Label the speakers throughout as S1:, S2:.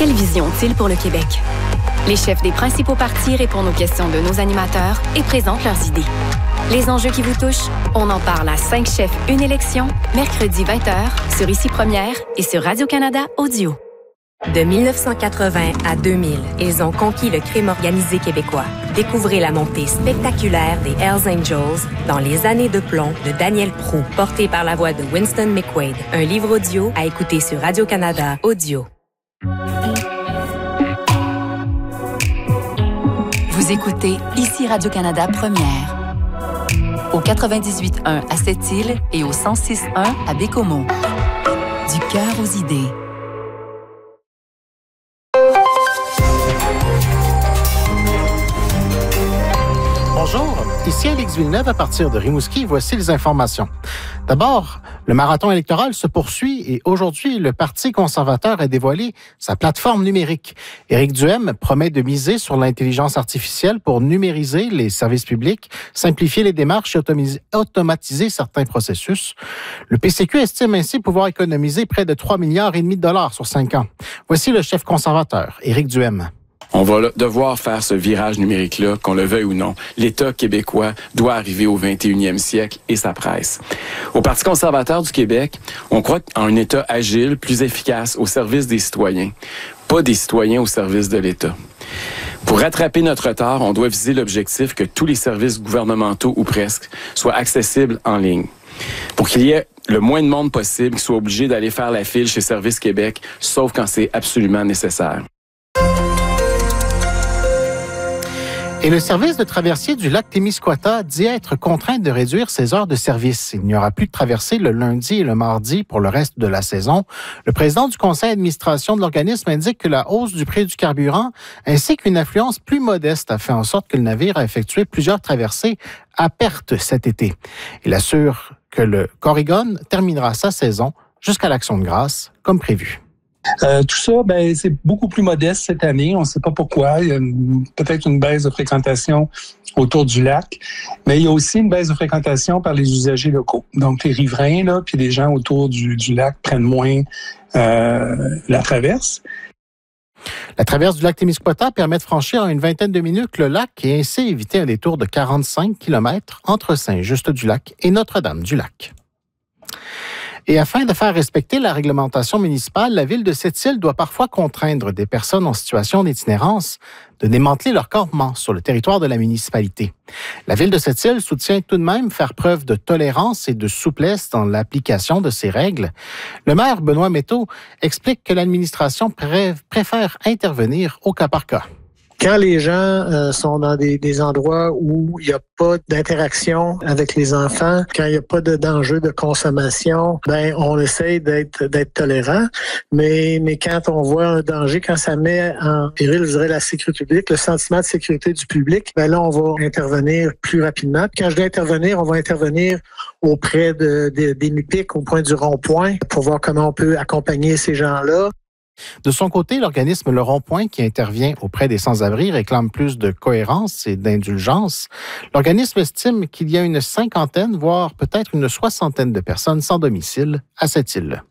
S1: Quelle vision ont-ils pour le Québec? Les chefs des principaux partis répondent aux questions de nos animateurs et présentent leurs idées. Les enjeux qui vous touchent, on en parle à 5 chefs, une élection, mercredi 20h, sur Ici Première et sur Radio-Canada Audio.
S2: De 1980 à 2000, ils ont conquis le crime organisé québécois. Découvrez la montée spectaculaire des Hells Angels dans Les années de plomb de Daniel Proulx, porté par la voix de Winston McQuaid. Un livre audio à écouter sur Radio-Canada Audio.
S3: Vous écoutez Ici Radio-Canada Première. Au 98.1 à Sept-Îles et au 106.1 à Bécomo. Du cœur aux idées.
S4: Bonjour, ici Alex Villeneuve à partir de Rimouski. Voici les informations. D'abord, le marathon électoral se poursuit et aujourd'hui, le Parti conservateur a dévoilé sa plateforme numérique. Éric Duhem promet de miser sur l'intelligence artificielle pour numériser les services publics, simplifier les démarches et automatiser certains processus. Le PCQ estime ainsi pouvoir économiser près de 3,5 milliards de dollars sur 5 ans. Voici le chef conservateur, Éric Duhem.
S5: On va devoir faire ce virage numérique-là, qu'on le veuille ou non. L'État québécois doit arriver au 21e siècle et ça presse. Au Parti conservateur du Québec, on croit en un État agile, plus efficace, au service des citoyens, pas des citoyens au service de l'État. Pour rattraper notre retard, on doit viser l'objectif que tous les services gouvernementaux, ou presque, soient accessibles en ligne. Pour qu'il y ait le moins de monde possible qui soit obligé d'aller faire la file chez Service Québec, sauf quand c'est absolument nécessaire.
S4: Et le service de traversier du lac Témiscouata dit être contraint de réduire ses heures de service. Il n'y aura plus de traversée le lundi et le mardi pour le reste de la saison. Le président du conseil d'administration de l'organisme indique que la hausse du prix du carburant ainsi qu'une affluence plus modeste a fait en sorte que le navire a effectué plusieurs traversées à perte cet été. Il assure que le Corrigan terminera sa saison jusqu'à l'Action de grâce comme prévu.
S6: Tout ça, c'est beaucoup plus modeste cette année. On ne sait pas pourquoi. Il y a peut-être une baisse de fréquentation autour du lac, mais il y a aussi une baisse de fréquentation par les usagers locaux. Donc, les riverains, là, puis les gens autour du lac prennent moins la traverse.
S4: La traverse du lac Témiscouata permet de franchir en une vingtaine de minutes le lac et ainsi éviter un détour de 45 km entre Saint-Just-du-Lac et Notre-Dame-du-Lac. Et afin de faire respecter la réglementation municipale, la ville de Sept-Îles doit parfois contraindre des personnes en situation d'itinérance de démanteler leur campement sur le territoire de la municipalité. La ville de Sept-Îles soutient tout de même faire preuve de tolérance et de souplesse dans l'application de ces règles. Le maire Benoît Métaux explique que l'administration préfère intervenir au cas par cas.
S7: Quand les gens sont dans des endroits où il n'y a pas d'interaction avec les enfants, quand il n'y a pas d'enjeu de consommation, on essaie d'être tolérant. Mais quand on voit un danger, quand ça met en péril, je dirais, la sécurité publique, le sentiment de sécurité du public, là, on va intervenir plus rapidement. Puis quand je dis intervenir, on va intervenir auprès des MUPIC, au point du rond-point, pour voir comment on peut accompagner ces gens-là.
S4: De son côté, l'organisme Le Rond-Point, qui intervient auprès des sans-abri, réclame plus de cohérence et d'indulgence. L'organisme estime qu'il y a une 50aine, voire peut-être une 60aine de personnes sans domicile à cette île.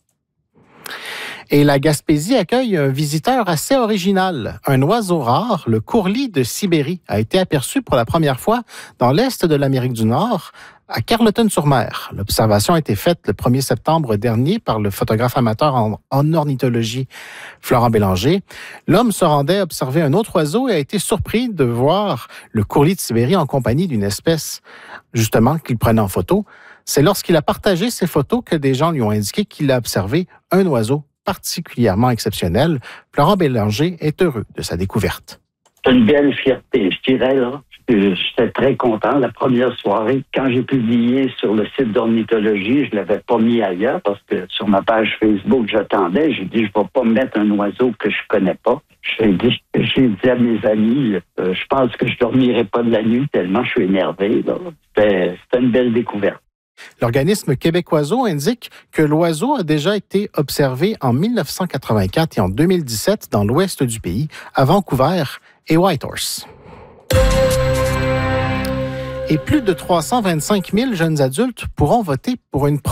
S4: Et la Gaspésie accueille un visiteur assez original. Un oiseau rare, le courlis de Sibérie, a été aperçu pour la première fois dans l'est de l'Amérique du Nord, à Carleton-sur-Mer. L'observation a été faite le 1er septembre dernier par le photographe amateur en ornithologie Florent Bélanger. L'homme se rendait observer un autre oiseau et a été surpris de voir le courlis de Sibérie en compagnie d'une espèce, justement, qu'il prenait en photo. C'est lorsqu'il a partagé ces photos que des gens lui ont indiqué qu'il a observé un oiseau particulièrement exceptionnel. Florent Bélanger est heureux de sa découverte.
S8: C'est une belle fierté, je dirais, là. J'étais très content. La première soirée, quand j'ai publié sur le site d'ornithologie, je l'avais pas mis ailleurs parce que sur ma page Facebook, j'attendais. J'ai dit, je vais pas mettre un oiseau que je connais pas. J'ai dit à mes amis, je pense que je dormirai pas de la nuit tellement je suis énervé, là. C'était une belle découverte.
S4: L'organisme Québec Oiseau indique que l'oiseau a déjà été observé en 1984 et en 2017 dans l'ouest du pays, à Vancouver et Whitehorse. Et plus de 325 000 jeunes adultes pourront voter pour une